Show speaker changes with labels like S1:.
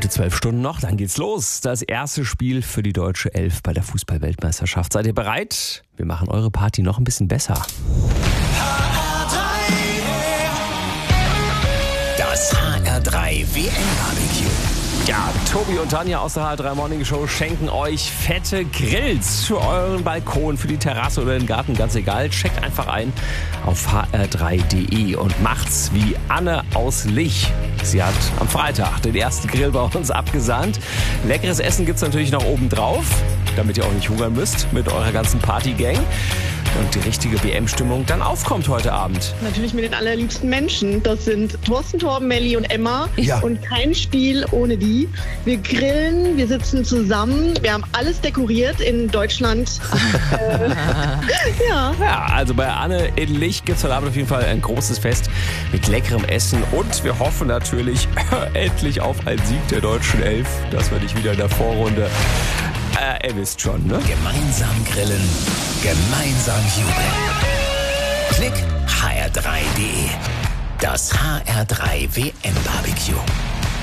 S1: Gute 12 Stunden noch, dann geht's los. Das erste Spiel für die deutsche Elf bei der Fußball-Weltmeisterschaft. Seid ihr bereit? Wir machen eure Party noch ein bisschen besser.
S2: Das HR3 WM-Barbecue.
S1: Ja, Tobi und Tanja aus der HR3 Morning Show schenken euch fette Grills für euren Balkon, für die Terrasse oder den Garten, ganz egal. Checkt einfach ein auf hr3.de und macht's wie Anne aus Lich. Sie hat am Freitag den ersten Grill bei uns abgesahnt. Leckeres Essen gibt's natürlich noch oben drauf, damit ihr auch nicht hungern müsst mit eurer ganzen Partygang. Und die richtige WM-Stimmung dann aufkommt heute Abend.
S3: Natürlich mit den allerliebsten Menschen. Das sind Thorsten, Torben, Melli und Emma.
S1: Ja.
S3: Und kein Spiel ohne die. Wir grillen, wir sitzen zusammen. Wir haben alles dekoriert in Deutschland. Ja.
S1: Ja, also bei Anne in Lich gibt es heute Abend auf jeden Fall ein großes Fest mit leckerem Essen. Und wir hoffen natürlich endlich auf einen Sieg der deutschen Elf. Das wir nicht wieder in der Vorrunde. Ihr wisst schon, ne?
S2: Gemeinsam grillen, gemeinsam jubeln. Klick hr3.de. Das HR3 WM-Barbecue.